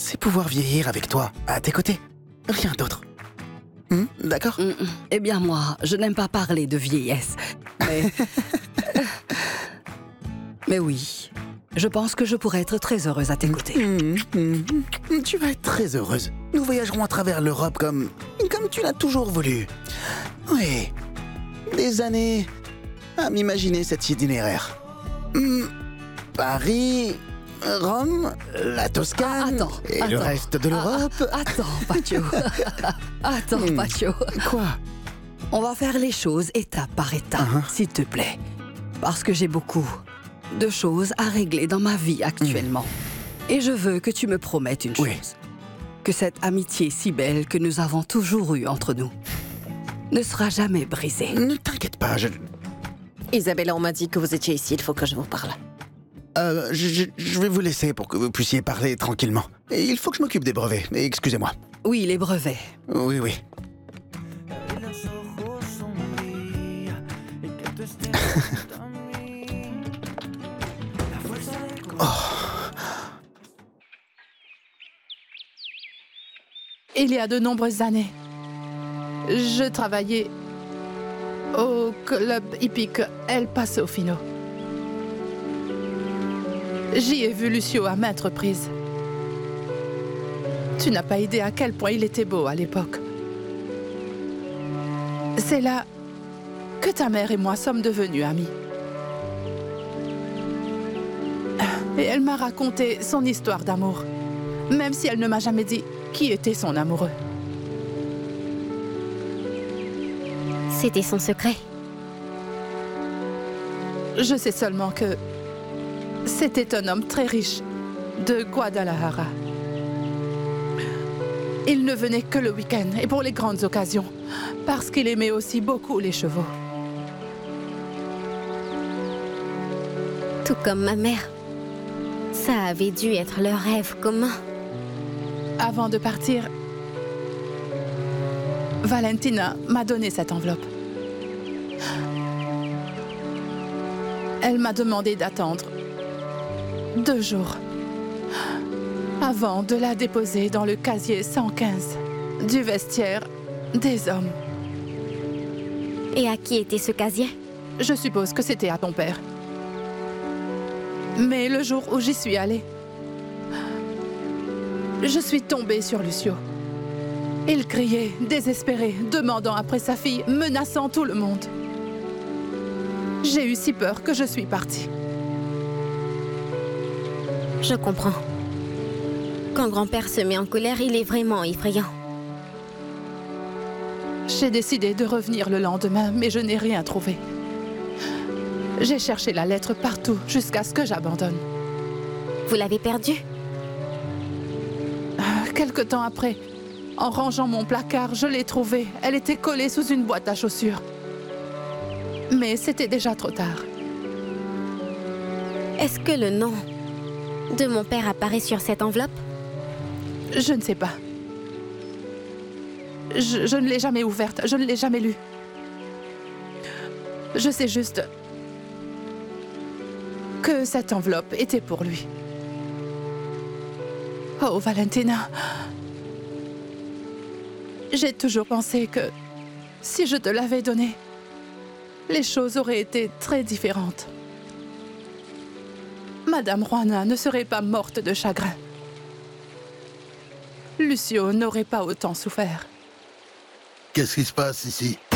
c'est pouvoir vieillir avec toi, à tes côtés. Rien d'autre. D'accord? Eh bien moi, je n'aime pas parler de vieillesse. Mais... mais oui, je pense que je pourrais être très heureuse à tes côtés. Tu vas être très heureuse. Nous voyagerons à travers l'Europe comme tu l'as toujours voulu. Oui, des années à m'imaginer cet itinéraire. Paris, Rome, la Toscane et le reste de l'Europe. Attends, Patio. Attends, Patio. Quoi? On va faire les choses étape par étape, s'il te plaît. Parce que j'ai beaucoup de choses à régler dans ma vie actuellement. Et je veux que tu me promettes une chose. Oui. Que cette amitié si belle que nous avons toujours eue entre nous ne sera jamais brisée. Ne t'inquiète pas, Isabella, on m'a dit que vous étiez ici, il faut que je vous parle. je vais vous laisser pour que vous puissiez parler tranquillement. Et il faut que je m'occupe des brevets, excusez-moi. Oui, les brevets. Oui, oui. Il y a de nombreuses années, je travaillais au club hippique El Paso Fino. J'y ai vu Lucio à maintes reprises. Tu n'as pas idée à quel point il était beau à l'époque. C'est là que ta mère et moi sommes devenus amis. Et elle m'a raconté son histoire d'amour, même si elle ne m'a jamais dit qui était son amoureux. C'était son secret. Je sais seulement que c'était un homme très riche de Guadalajara. Il ne venait que le week-end et pour les grandes occasions, parce qu'il aimait aussi beaucoup les chevaux. Tout comme ma mère. Ça avait dû être leur rêve commun. Avant de partir, Valentina m'a donné cette enveloppe. Elle m'a demandé d'attendre 2 jours avant de la déposer dans le casier 115 du vestiaire des hommes. Et à qui était ce casier? Je suppose que c'était à ton père. Mais le jour où j'y suis allée, je suis tombée sur Lucio. Il criait, désespéré, demandant après sa fille, menaçant tout le monde. J'ai eu si peur que je suis partie. Je comprends. Quand grand-père se met en colère, il est vraiment effrayant. J'ai décidé de revenir le lendemain, mais je n'ai rien trouvé. J'ai cherché la lettre partout jusqu'à ce que j'abandonne. Vous l'avez perdue? Quelque temps après, en rangeant mon placard, je l'ai trouvée. Elle était collée sous une boîte à chaussures. Mais c'était déjà trop tard. Est-ce que le nom de mon père apparaît sur cette enveloppe? Je ne sais pas. Je ne l'ai jamais ouverte, je ne l'ai jamais lue. Je sais juste que cette enveloppe était pour lui. Oh, Valentina. J'ai toujours pensé que si je te l'avais donnée, les choses auraient été très différentes. Madame Juana ne serait pas morte de chagrin. Lucio n'aurait pas autant souffert. Qu'est-ce qui se passe ici?